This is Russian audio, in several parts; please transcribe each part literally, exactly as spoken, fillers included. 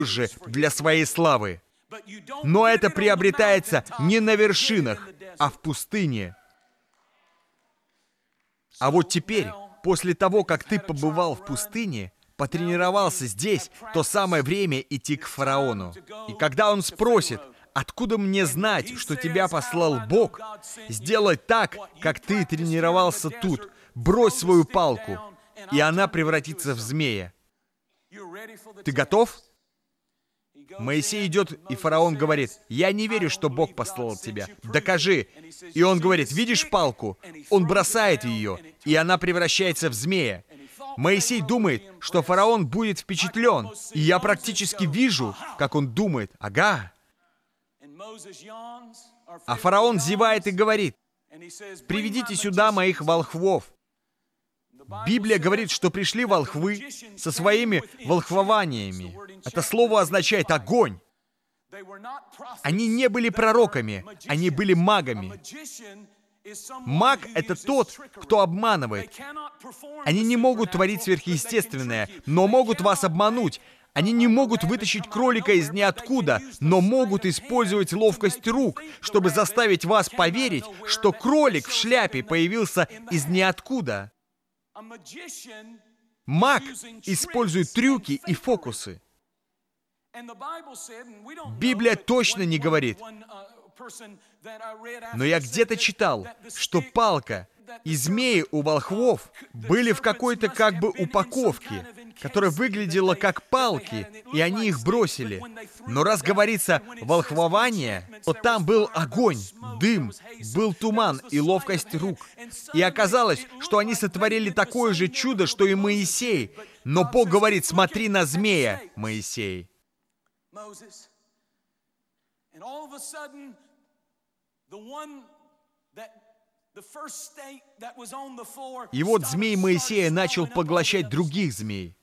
же для своей славы. Но это приобретается не на вершинах, а в пустыне. А вот теперь, после того, как ты побывал в пустыне, потренировался здесь, то самое время идти к фараону. И когда он спросит: «Откуда мне знать, что тебя послал Бог?» Сделай так, как ты тренировался тут. Брось свою палку, и она превратится в змея. Ты готов? Моисей идет, и фараон говорит: «Я не верю, что Бог послал тебя. Докажи». И он говорит: «Видишь палку?» Он бросает ее, и она превращается в змея. Моисей думает, что фараон будет впечатлен. И я практически вижу, как он думает: «Ага». А фараон зевает и говорит: «Приведите сюда моих волхвов». Библия говорит, что пришли волхвы со своими волхвованиями. Это слово означает «огонь». Они не были пророками, они были магами. Маг — это тот, кто обманывает. Они не могут творить сверхъестественное, но могут вас обмануть. Они не могут вытащить кролика из ниоткуда, но могут использовать ловкость рук, чтобы заставить вас поверить, что кролик в шляпе появился из ниоткуда. Маг использует трюки и фокусы. Библия точно не говорит, но я где-то читал, что палка и змеи у волхвов были в какой-то как бы упаковке, которая выглядела как палки, и они их бросили. Но раз говорится «волхвование», то там был огонь, дым, был туман и ловкость рук. И оказалось, что они сотворили такое же чудо, что и Моисей. Но Бог говорит: «Смотри на змея, Моисей». И вот змей Моисея начал поглощать других змей.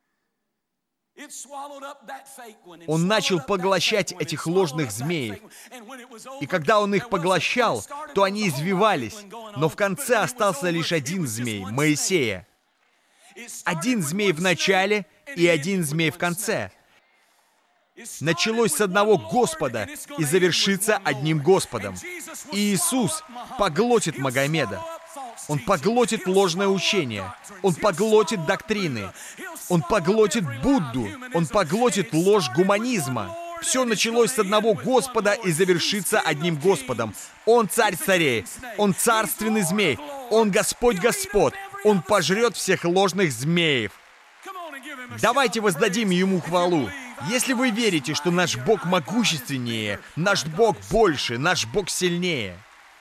Он начал поглощать этих ложных змеев. И когда он их поглощал, то они извивались. Но в конце остался лишь один змей — Моисея. Один змей в начале и один змей в конце. Началось с одного Господа и завершится одним Господом. И Иисус поглотит Магомеда. Он поглотит ложное учение. Он поглотит доктрины. Он поглотит Будду. Он поглотит ложь гуманизма. Все началось с одного Господа и завершится одним Господом. Он царь царей. Он царственный змей. Он Господь Господ. Он пожрет всех ложных змеев. Давайте воздадим Ему хвалу. Если вы верите, что наш Бог могущественнее, наш Бог больше, наш Бог сильнее.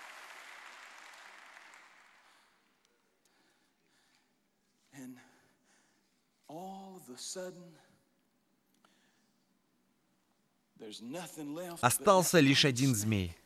Остался лишь один змей.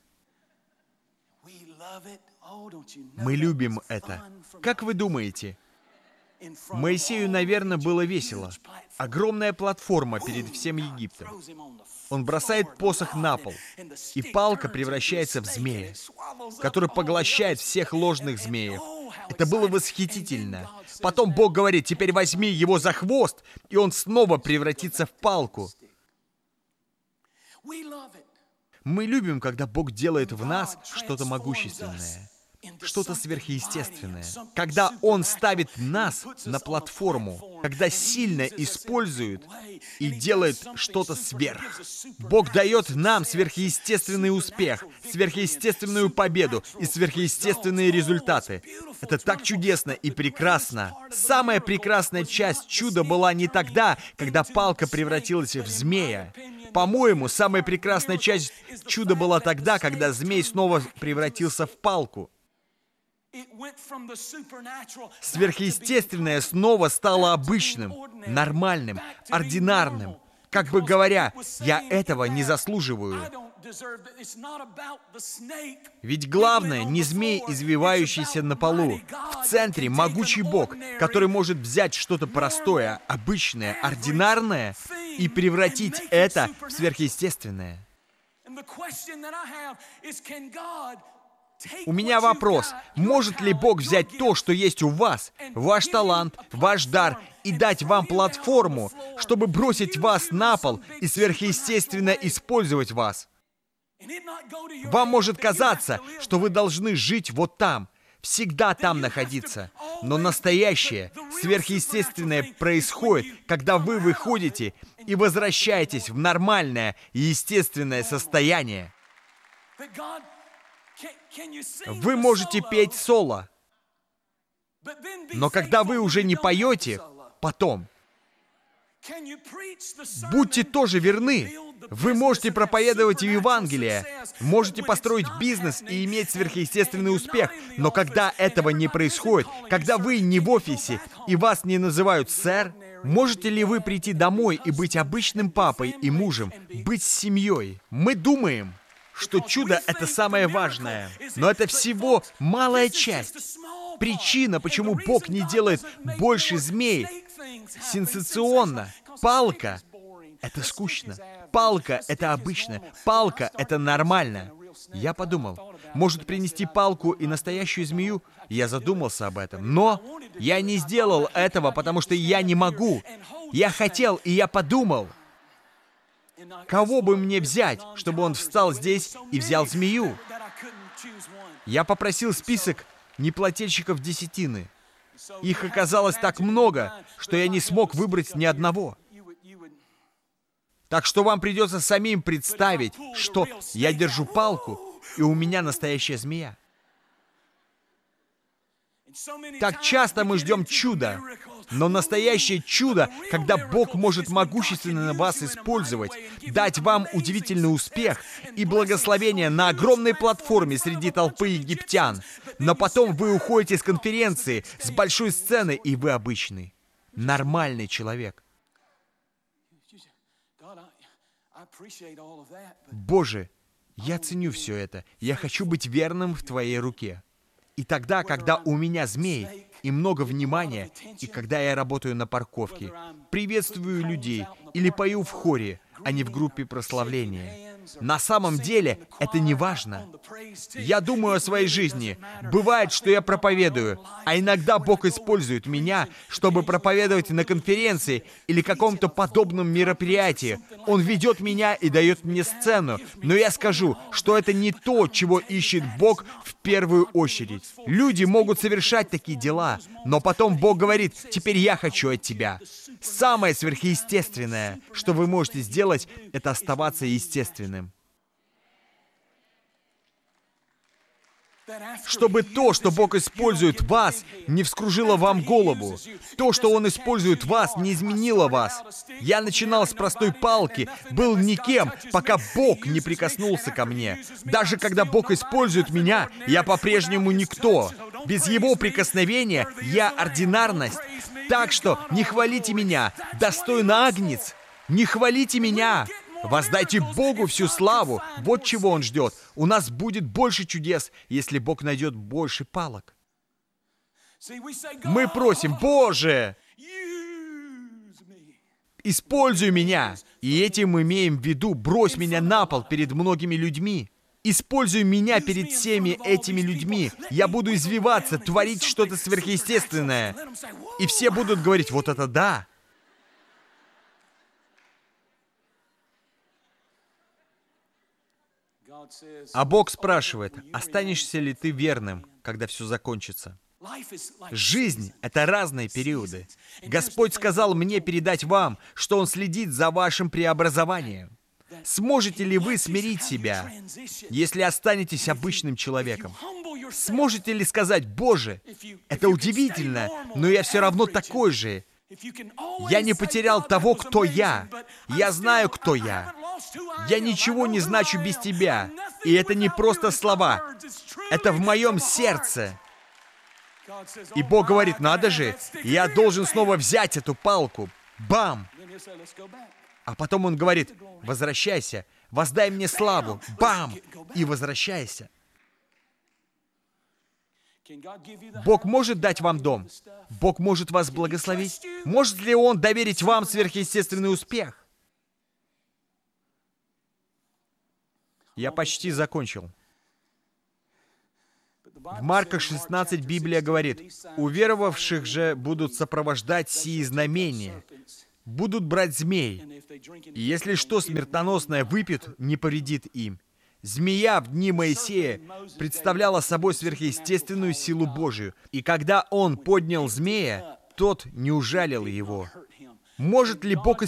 Мы любим это. Как вы думаете? Моисею, наверное, было весело. Огромная платформа перед всем Египтом. Он бросает посох на пол, и палка превращается в змея, который поглощает всех ложных змеев. Это было восхитительно. Потом Бог говорит: «Теперь возьми его за хвост», и он снова превратится в палку. Мы любим, когда Бог делает в нас что-то могущественное, что-то сверхъестественное. Когда Он ставит нас на платформу, когда сильно использует и делает что-то сверх. Бог дает нам сверхъестественный успех, сверхъестественную победу и сверхъестественные результаты. Это так чудесно и прекрасно. Самая прекрасная часть чуда была не тогда, когда палка превратилась в змея. По-моему, самая прекрасная часть чуда была тогда, когда змей снова превратился в палку. Сверхъестественное снова стало обычным, нормальным, ординарным. Как бы говоря, я этого не заслуживаю. Ведь главное не змей, извивающийся на полу. В центре могучий Бог, который может взять что-то простое, обычное, ординарное и превратить это в сверхъестественное. У меня вопрос. Может ли Бог взять то, что есть у вас, ваш талант, ваш дар, и дать вам платформу, чтобы бросить вас на пол и сверхъестественно использовать вас? Вам может казаться, что вы должны жить вот там, всегда там находиться. Но настоящее, сверхъестественное происходит, когда вы выходите и возвращаетесь в нормальное и естественное состояние. Вы можете петь соло, но когда вы уже не поете, потом, будьте тоже верны. Вы можете проповедовать Евангелие, можете построить бизнес и иметь сверхъестественный успех, но когда этого не происходит, когда вы не в офисе и вас не называют сэр, можете ли вы прийти домой и быть обычным папой и мужем, быть с семьей? Мы думаем, что чудо — это самое важное, но это всего малая часть. Причина, почему Бог не делает больше змей, сенсационно. Палка — это скучно. Палка — это обычно. Палка — это нормально. Я подумал, может принести палку и настоящую змею? Я задумался об этом. Но я не сделал этого, потому что я не могу. Я хотел, и я подумал, кого бы мне взять, чтобы он встал здесь и взял змею? Я попросил список неплательщиков десятины. Их оказалось так много, что я не смог выбрать ни одного. Так что вам придется самим представить, что я держу палку, и у меня настоящая змея. Так часто мы ждем чуда, но настоящее чудо, когда Бог может могущественно вас использовать, дать вам удивительный успех и благословение на огромной платформе среди толпы египтян. Но потом вы уходите с конференции, с большой сцены, и вы обычный, нормальный человек. Боже, я ценю все это. Я хочу быть верным в Твоей руке. И тогда, когда у меня змей и много внимания, и когда я работаю на парковке, приветствую людей или пою в хоре, а не в группе прославления. На самом деле это не важно. Я думаю о своей жизни. Бывает, что я проповедую, а иногда Бог использует меня, чтобы проповедовать на конференции или каком-то подобном мероприятии. Он ведет меня и дает мне сцену. Но я скажу, что это не то, чего ищет Бог в первую очередь. Люди могут совершать такие дела, но потом Бог говорит: «Теперь я хочу от тебя». Самое сверхъестественное, что вы можете сделать, это оставаться естественным. Чтобы то, что Бог использует вас, не вскружило вам голову. То, что Он использует вас, не изменило вас. Я начинал с простой палки, был никем, пока Бог не прикоснулся ко мне. Даже когда Бог использует меня, я по-прежнему никто. Без Его прикосновения я ординарность. Так что не хвалите меня, достойный агнец. Не хвалите меня. Воздайте Богу всю славу. Вот чего Он ждет. У нас будет больше чудес, если Бог найдет больше палок. Мы просим: Боже, используй меня. И этим имеем в виду: брось меня на пол перед многими людьми. Используй меня перед всеми этими людьми. Я буду извиваться, творить что-то сверхъестественное. И все будут говорить: вот это да. А Бог спрашивает: останешься ли ты верным, когда все закончится? Жизнь — это разные периоды. Господь сказал мне передать вам, что Он следит за вашим преобразованием. Сможете ли вы смирить себя, если останетесь обычным человеком? Сможете ли сказать: Боже, это удивительно, но я все равно такой же. Я не потерял того, кто я. Я знаю, кто я. Я ничего не значу без Тебя. И это не просто слова. Это в моем сердце. И Бог говорит: надо же, я должен снова взять эту палку. Бам! А потом Он говорит: возвращайся, воздай мне славу. Бам! И возвращайся. Бог может дать вам дом. Бог может вас благословить. Может ли Он доверить вам сверхъестественный успех? Я почти закончил. В Марка шестнадцать Библия говорит: «Уверовавших же будут сопровождать сии знамения, будут брать змей, и если что смертоносное выпьют, не повредит им». Змея в дни Моисея представляла собой сверхъестественную силу Божию, и когда он поднял змея, тот не ужалил его. Может ли Бог